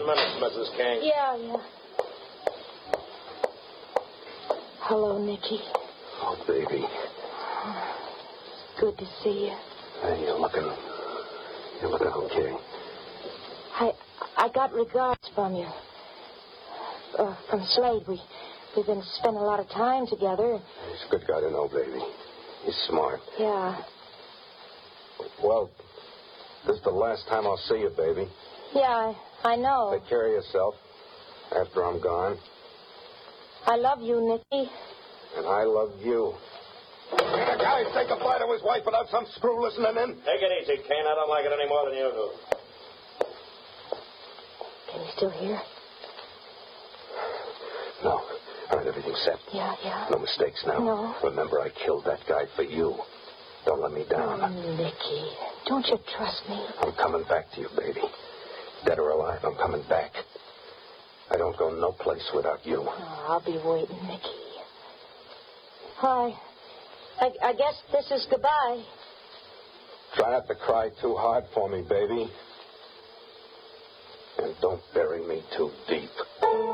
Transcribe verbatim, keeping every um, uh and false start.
ten minutes, Missus King. Yeah, yeah. Hello, Nicky. Oh, baby. Good to see you. Hey, you're looking... You're looking okay. I I got regards from you. Uh, from Slade. We, we've been spending a lot of time together. He's a good guy to know, baby. He's smart. Yeah. Well, this is the last time I'll see you, baby. Yeah, I, I know. Take care of yourself after I'm gone. I love you, Nicky. And I love you. Can a guy take a bite of his wife without some screw listening in? Take it easy, Kane. I don't like it any more than you do. Can you still hear? No. All right, everything's set. Yeah, yeah. No mistakes now. No. Remember, I killed that guy for you. Don't let me down. Oh, Nicky, don't you trust me? I'm coming back to you, baby. Dead or alive, I'm coming back. I don't go no place without you. Oh, I'll be waiting, Nicky. Hi. I, I guess this is goodbye. Try not to cry too hard for me, baby. And don't bury me too deep.